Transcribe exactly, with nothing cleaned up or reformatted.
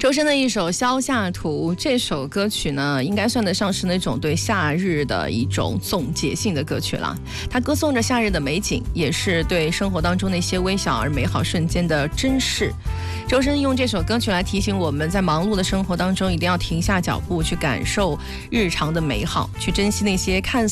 周深的一首《消夏图》，这首歌曲呢，应该算得上是那种对夏日的一种总结性的歌曲了。它歌颂着夏日的美景，也是对生活当中那些微小而美好瞬间的珍视。周深用这首歌曲来提醒我们，在忙碌的生活当中，一定要停下脚步，去感受日常的美好，去珍惜那些看似